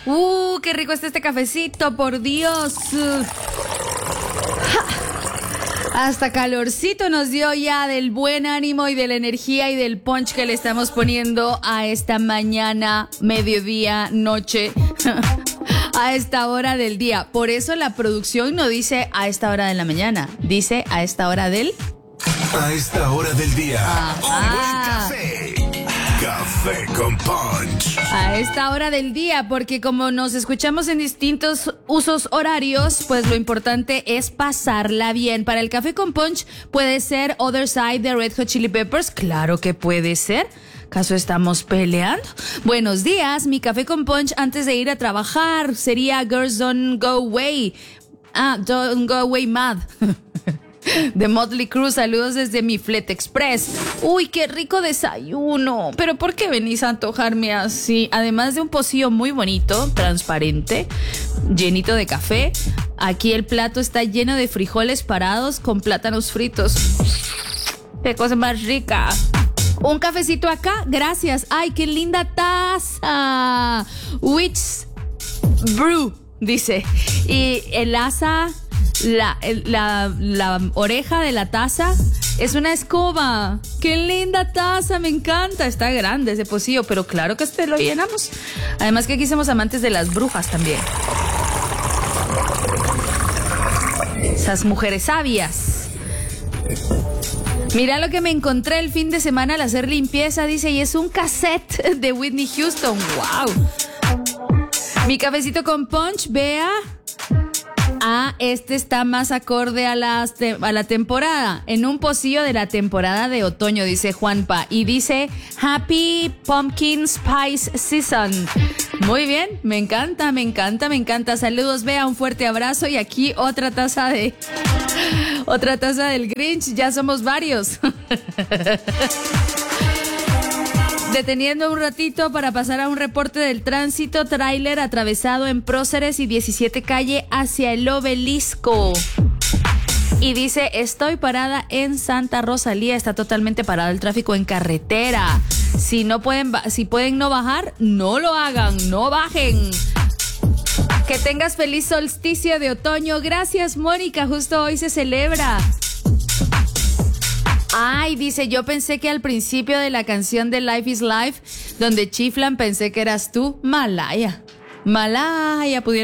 Qué rico está este cafecito, por Dios. Hasta calorcito nos dio ya del buen ánimo y de la energía y del punch que le estamos poniendo a esta mañana, mediodía, noche, a esta hora del día. Por eso la producción no dice a esta hora de la mañana, dice a esta hora del... A esta hora del día. Ajá. Un buen café. Café con punch. A esta hora del día, porque como nos escuchamos en distintos usos horarios, pues lo importante es pasarla bien. Para el café con punch puede ser Other Side de Red Hot Chili Peppers. Claro que puede ser. ¿Acaso estamos peleando? Buenos días, mi café con punch antes de ir a trabajar sería Girls Don't Go Away. Don't Go Away Mad. De Motley Crue, saludos desde mi Flet Express. Uy, qué rico desayuno. Pero ¿por qué venís a antojarme así? Además de un pocillo muy bonito, transparente, llenito de café, aquí el plato está lleno de frijoles parados con plátanos fritos. ¡Qué cosa más rica! Un cafecito acá, gracias. ¡Ay, qué linda taza! Witch Brew, dice. Y el asa... La oreja de la taza es una escoba. ¡Qué linda taza! Me encanta. Está grande ese pocillo, pero claro que lo llenamos. Además que aquí somos amantes de las brujas también. Esas mujeres sabias. Mira lo que me encontré el fin de semana al hacer limpieza, dice, y es un cassette de Whitney Houston. ¡Wow! Mi cafecito con punch, vea. Este está más acorde a la temporada. En un pocillo de la temporada de otoño, dice Juanpa. Y dice Happy Pumpkin Spice Season. Muy bien, me encanta, me encanta, me encanta. Saludos, Bea, un fuerte abrazo. Y aquí otra taza del Grinch. Ya somos varios. Deteniendo un ratito para pasar a un reporte del tránsito. Tráiler atravesado en Próceres y 17 calle hacia el Obelisco. Y dice, estoy parada en Santa Rosalía. Está totalmente parado el tráfico en carretera. Si pueden no bajar, no lo hagan, no bajen. Que tengas feliz solsticio de otoño. Gracias, Mónica. Justo hoy se celebra. Ay, dice, yo pensé que al principio de la canción de Life is Life, donde chiflan, pensé que eras tú. Malaya, pudiera